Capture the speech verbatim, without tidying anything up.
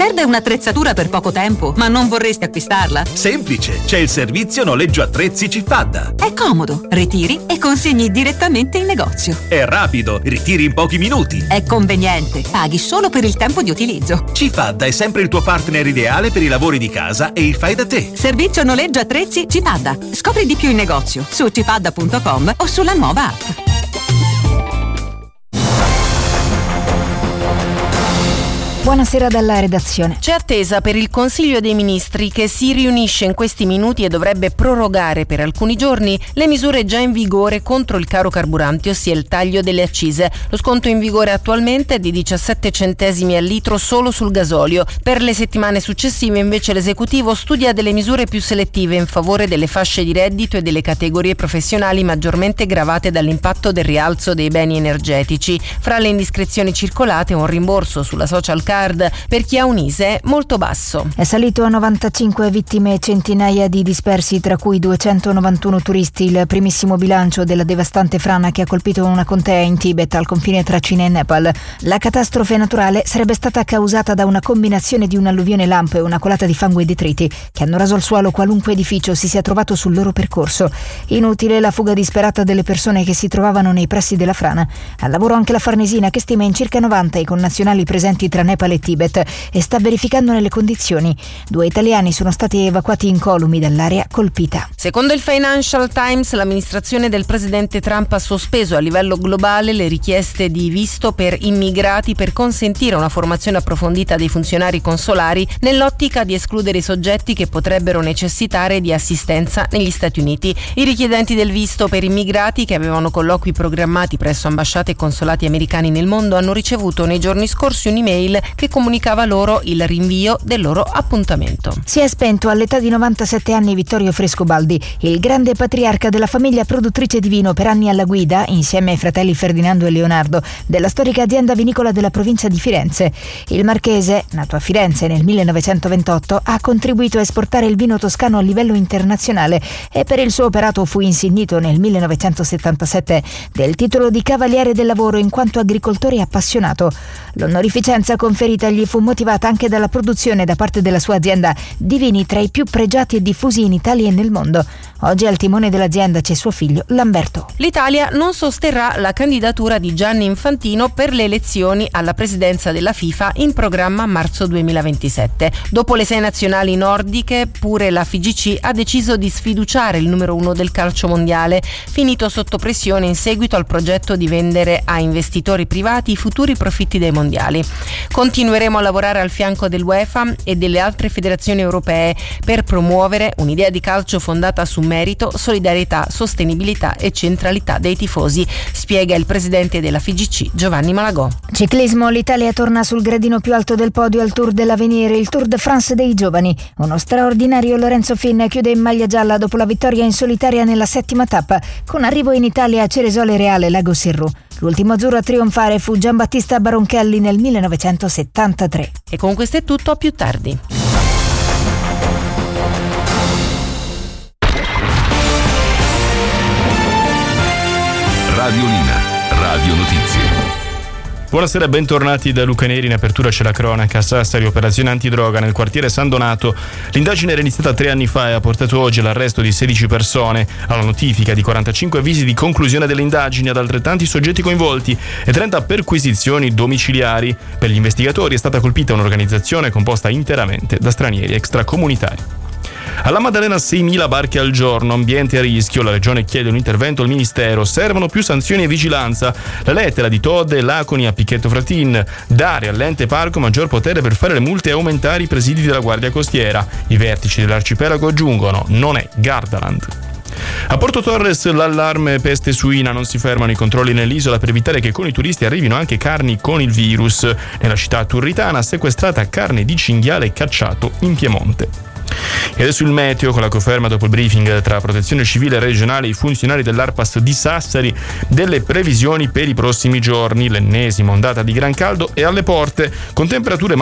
serve un'attrezzatura per poco tempo, ma non vorresti acquistarla? Semplice, c'è il servizio noleggio attrezzi Cifadda. È comodo, ritiri e consegni direttamente in negozio. È rapido, ritiri in pochi minuti. È conveniente, paghi solo per il tempo di utilizzo. Cifadda è sempre il tuo partner ideale per i lavori di casa e il fai da te. Servizio noleggio attrezzi Cifadda. Scopri di più in negozio su cifadda punto com o sulla nuova app. Buonasera dalla redazione. C'è attesa per il Consiglio dei Ministri che si riunisce in questi minuti e dovrebbe prorogare per alcuni giorni le misure già in vigore contro il caro carburanti, ossia il taglio delle accise. Lo sconto in vigore attualmente è di diciassette centesimi al litro solo sul gasolio. Per le settimane successive invece l'esecutivo studia delle misure più selettive in favore delle fasce di reddito e delle categorie professionali maggiormente gravate dall'impatto del rialzo dei beni energetici. Fra le indiscrezioni circolate un rimborso sulla social card per chi ha un I S E E molto basso. È salito a novantacinque vittime e centinaia di dispersi, tra cui duecentonovantuno turisti, il primissimo bilancio della devastante frana che ha colpito una contea in Tibet al confine tra Cina e Nepal. La catastrofe naturale sarebbe stata causata da una combinazione di un'alluvione lampo e una colata di fango e detriti che hanno raso al suolo qualunque edificio si sia trovato sul loro percorso. Inutile la fuga disperata delle persone che si trovavano nei pressi della frana. Al lavoro anche la Farnesina, che stima in circa novanta i connazionali presenti tra Nepal e Tibet e sta verificandone le condizioni. Due italiani sono stati evacuati incolumi dall'area colpita. Secondo il Financial Times, l'amministrazione del presidente Trump ha sospeso a livello globale le richieste di visto per immigrati per consentire una formazione approfondita dei funzionari consolari nell'ottica di escludere i soggetti che potrebbero necessitare di assistenza negli Stati Uniti. I richiedenti del visto per immigrati che avevano colloqui programmati presso ambasciate e consolati americani nel mondo hanno ricevuto nei giorni scorsi un'email che comunicava loro il rinvio del loro appuntamento. Si è spento all'età di novantasette anni Vittorio Frescobaldi, il grande patriarca della famiglia produttrice di vino, per anni alla guida, insieme ai fratelli Ferdinando e Leonardo, della storica azienda vinicola della provincia di Firenze. Il marchese, nato a Firenze nel millenovecentoventotto, ha contribuito a esportare il vino toscano a livello internazionale e per il suo operato fu insignito nel millenovecentosettantasette del titolo di Cavaliere del Lavoro in quanto agricoltore appassionato. L'onorificenza conferita gli fu motivata anche dalla produzione da parte della sua azienda di vini tra i più pregiati e diffusi in Italia e nel mondo. Oggi al timone dell'azienda c'è suo figlio Lamberto. L'Italia non sosterrà la candidatura di Gianni Infantino per le elezioni alla presidenza della FIFA in programma a marzo duemilaventisette. Dopo le sei nazionali nordiche, pure la F I G C ha deciso di sfiduciare il numero uno del calcio mondiale, finito sotto pressione in seguito al progetto di vendere a investitori privati i futuri profitti dei mondiali. Continueremo a lavorare al fianco dell'UEFA e delle altre federazioni europee per promuovere un'idea di calcio fondata su merito, solidarietà, sostenibilità e centralità dei tifosi, spiega il presidente della F I G C Giovanni Malagò. Ciclismo, l'Italia torna sul gradino più alto del podio al Tour dell'Avenir, il Tour de France dei giovani. Uno straordinario Lorenzo Finn chiude in maglia gialla dopo la vittoria in solitaria nella settima tappa, con arrivo in Italia a Ceresole Reale Lago Serru. L'ultimo azzurro a trionfare fu Giambattista Baronchelli nel millenovecentosettantatré. E con questo è tutto, a più tardi. Radiolina, Radio Notizie. Buonasera e bentornati da Luca Neri. In apertura c'è la cronaca. A Sassari, operazione antidroga nel quartiere San Donato. L'indagine era iniziata tre anni fa e ha portato oggi all'arresto di sedici persone, alla notifica di quarantacinque avvisi di conclusione delle indagini ad altrettanti soggetti coinvolti e trenta perquisizioni domiciliari. Per gli investigatori è stata colpita un'organizzazione composta interamente da stranieri extracomunitari. Alla Maddalena seimila barche al giorno, ambiente a rischio, la Regione chiede un intervento al Ministero, servono più sanzioni e vigilanza. La lettera di Tode, Laconi a Pichetto Fratin, dare all'ente parco maggior potere per fare le multe e aumentare i presidi della Guardia Costiera. I vertici dell'arcipelago aggiungono, non è Gardaland. A Porto Torres l'allarme peste suina, non si fermano i controlli nell'isola per evitare che con i turisti arrivino anche carni con il virus. Nella città turritana sequestrata carne di cinghiale cacciato in Piemonte. E adesso il meteo, con la conferma dopo il briefing tra Protezione Civile regionale e i funzionari dell'Arpas di Sassari delle previsioni per i prossimi giorni. L'ennesima ondata di gran caldo è alle porte, con temperature